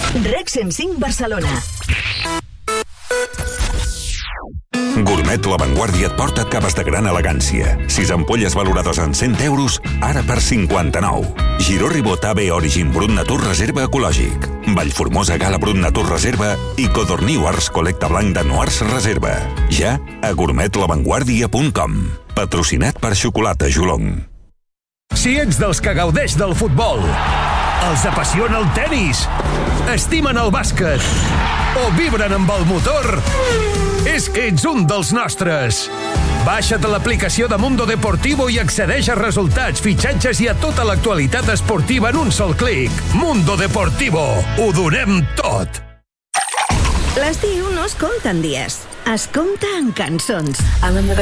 Rec 105 Barcelona. Gourmet La Vanguardia et porta caves de gran elegància. 6 ampolles valorades en 100 euros, ara per 59. Giró Ribot AB Origin Brut Natur Reserva Ecològic. Vallformosa Gala Brut Natur Reserva i Codorní Ars Col·lecta Blanc de Noars Reserva. Ja a gourmetlavanguardia.com. Patrocinat per Xocolata Jolong. Si ets dels que gaudeix del futbol, els apassiona el tennis, estimen el bàsquet o vibren amb el motor, és que ets un dels nostres. Baixa't l'aplicació de Mundo Deportivo i accedeix a resultats, fitxatges i a tota l'actualitat esportiva en un sol clic. Mundo Deportivo. Ho donem tot. L'estiu no es compta en dies, es compta en cançons.